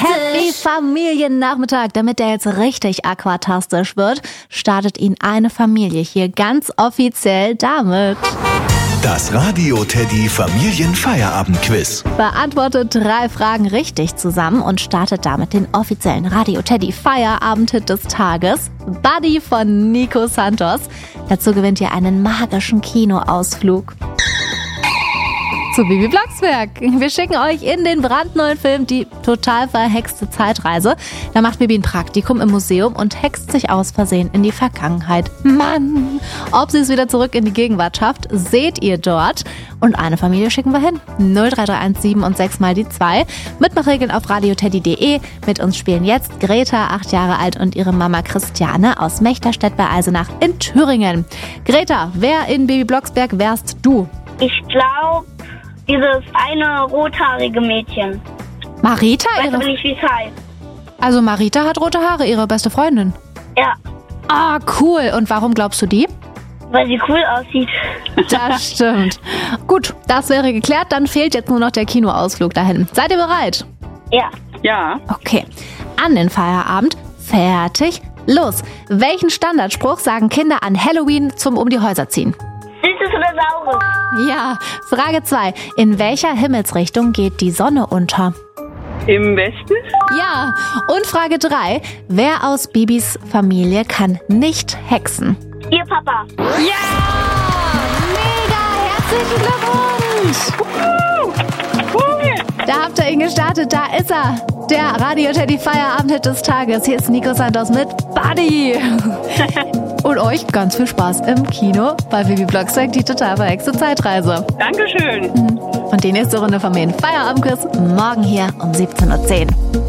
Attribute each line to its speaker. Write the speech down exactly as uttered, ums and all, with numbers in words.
Speaker 1: Happy Familiennachmittag. Damit der jetzt richtig aquatastisch wird, startet ihn eine Familie hier ganz offiziell damit.
Speaker 2: Das Radio Teddy Familienfeierabend-Quiz.
Speaker 1: Beantwortet drei Fragen richtig zusammen und startet damit den offiziellen Radio Teddy Feierabend-Hit des Tages. Buddy von Nico Santos. Dazu gewinnt ihr einen magischen Kinoausflug zu Bibi Blocksberg. Wir schicken euch in den brandneuen Film Die total verhexte Zeitreise. Da macht Bibi ein Praktikum im Museum und hext sich aus Versehen in die Vergangenheit. Mann! Ob sie es wieder zurück in die Gegenwart schafft, seht ihr dort. Und eine Familie schicken wir hin. null drei drei eins sieben und sechs mal die zwei. Mitmachregeln auf radioteddy punkt de. Mit uns spielen jetzt Greta, acht Jahre alt, und ihre Mama Christiane aus Mechterstedt bei Eisenach in Thüringen. Greta, wer in Bibi Blocksberg wärst du?
Speaker 3: Ich glaube, dieses eine rothaarige Mädchen.
Speaker 1: Marita?
Speaker 3: Ich weiß
Speaker 1: Ihre...
Speaker 3: aber nicht, wie es heißt.
Speaker 1: Also Marita hat rote Haare, ihre beste Freundin.
Speaker 3: Ja,
Speaker 1: Ah, cool. Und warum glaubst du die?
Speaker 3: weil sie cool aussieht.
Speaker 1: Das stimmt. Gut, das wäre geklärt. Dann fehlt jetzt nur noch der Kinoausflug dahin. Seid ihr bereit?
Speaker 3: Ja,
Speaker 4: Ja,
Speaker 1: Okay. An den Feierabend. Fertig. Los. Welchen Standardspruch sagen Kinder an Halloween zum Um die Häuser ziehen?
Speaker 3: Süßes oder Saures?
Speaker 1: Ja. Frage zwei. In welcher Himmelsrichtung geht die Sonne unter?
Speaker 4: im Westen.
Speaker 1: Ja. Und Frage drei. Wer aus Bibis Familie kann nicht hexen?
Speaker 3: Ihr Papa.
Speaker 1: Ja! Mega! Herzlichen Glückwunsch!
Speaker 4: Cool.
Speaker 1: Da habt ihr ihn gestartet, da ist er. Der Radio Teddy Feierabend-Hit des Tages. Hier ist Nico Santos mit Buddy. Und euch ganz viel Spaß im Kino bei Bibi Blocksberg, die total verhexte Zeitreise.
Speaker 4: Dankeschön.
Speaker 1: Und die nächste Runde vom Feierabend-Quiz morgen hier um siebzehn Uhr zehn.